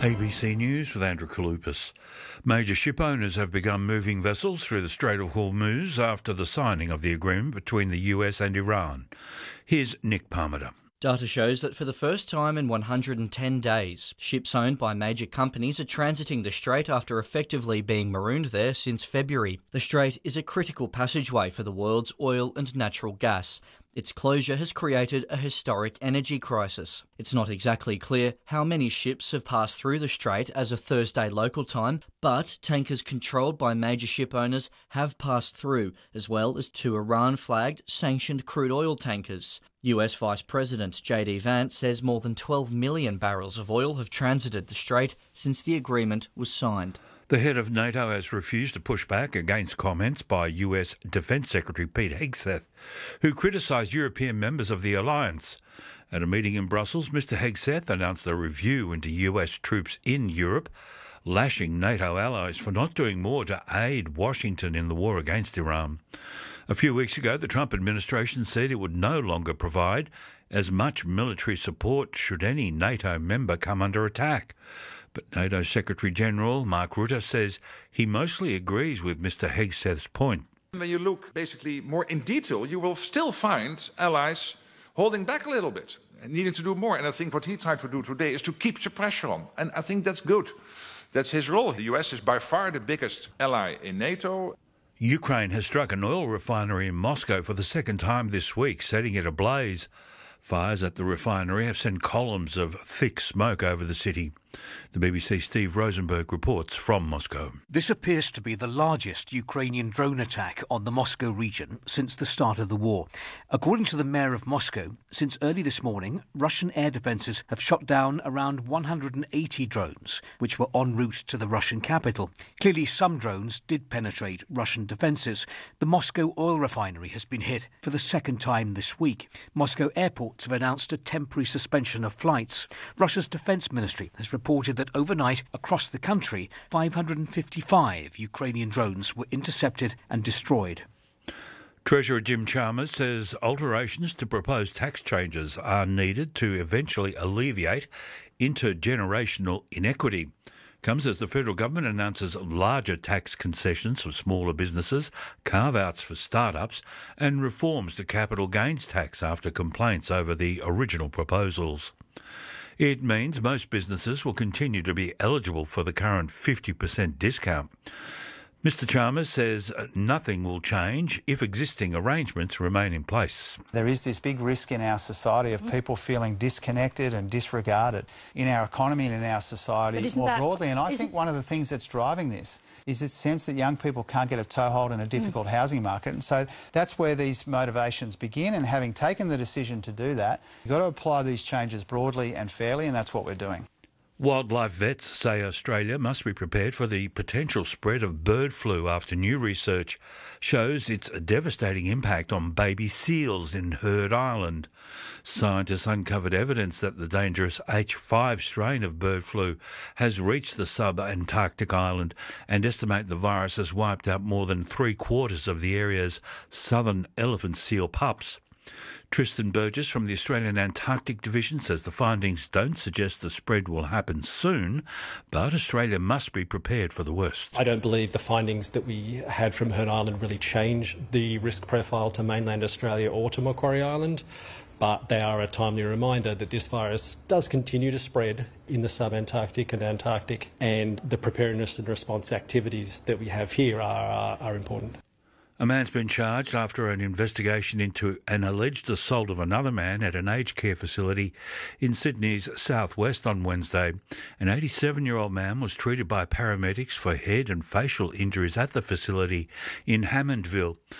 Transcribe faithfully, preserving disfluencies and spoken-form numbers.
A B C News with Andrew Kalupas. Major ship owners have begun moving vessels through the Strait of Hormuz after the signing of the agreement between the U S and Iran. Here's Nick Parmiter. Data shows that for the first time in one hundred ten days, ships owned by major companies are transiting the strait after effectively being marooned there since February. The strait is a critical passageway for the world's oil and natural gas. Its closure has created a historic energy crisis. It's not exactly clear how many ships have passed through the strait as of Thursday local time, but tankers controlled by major ship owners have passed through, as well as two Iran-flagged, sanctioned crude oil tankers. U S Vice President J D Vance says more than twelve million barrels of oil have transited the strait since the agreement was signed. The head of NATO has refused to push back against comments by U S Defence Secretary Pete Hegseth, who criticised European members of the alliance. At a meeting in Brussels, Mr Hegseth announced a review into U S troops in Europe, lashing NATO allies for not doing more to aid Washington in the war against Iran. A few weeks ago, the Trump administration said it would no longer provide as much military support should any NATO member come under attack. But NATO Secretary-General Mark Rutte says he mostly agrees with Mr Hegseth's point. When you look basically more in detail, you will still find allies holding back a little bit and needing to do more. And I think what he tried to do today is to keep the pressure on. And I think that's good. That's his role. The U S is by far the biggest ally in NATO. Ukraine has struck an oil refinery in Moscow for the second time this week, setting it ablaze. Fires at the refinery have sent columns of thick smoke over the city. The B B C's Steve Rosenberg reports from Moscow. This appears to be the largest Ukrainian drone attack on the Moscow region since the start of the war. According to the mayor of Moscow, since early this morning, Russian air defences have shot down around one hundred eighty drones, which were en route to the Russian capital. Clearly, some drones did penetrate Russian defences. The Moscow oil refinery has been hit for the second time this week. Moscow airports have announced a temporary suspension of flights. Russia's defence ministry has reported that overnight across the country, five hundred fifty-five Ukrainian drones were intercepted and destroyed. Treasurer Jim Chalmers says alterations to proposed tax changes are needed to eventually alleviate intergenerational inequity. Comes as the federal government announces larger tax concessions for smaller businesses, carve-outs for startups, and reforms to capital gains tax after complaints over the original proposals. It means most businesses will continue to be eligible for the current fifty percent discount. Mister Chalmers says nothing will change if existing arrangements remain in place. There is this big risk in our society of people feeling disconnected and disregarded in our economy and in our society more that, broadly. And I think one of the things that's driving this is this sense that young people can't get a toehold in a difficult mm. housing market. And so that's where these motivations begin. And having taken the decision to do that, you've got to apply these changes broadly and fairly, and that's what we're doing. Wildlife vets say Australia must be prepared for the potential spread of bird flu after new research shows its devastating impact on baby seals in Heard Island. Scientists uncovered evidence that the dangerous H five strain of bird flu has reached the sub-Antarctic island and estimate the virus has wiped out more than three-quarters of the area's southern elephant seal pups. Tristan Burgess from the Australian Antarctic Division says the findings don't suggest the spread will happen soon, but Australia must be prepared for the worst. I don't believe the findings that we had from Heard Island really change the risk profile to mainland Australia or to Macquarie Island, but they are a timely reminder that this virus does continue to spread in the sub-Antarctic and Antarctic, and the preparedness and response activities that we have here are, are, are important. A man's been charged after an investigation into an alleged assault of another man at an aged care facility in Sydney's southwest on Wednesday. An eighty-seven-year-old man was treated by paramedics for head and facial injuries at the facility in Hammondville.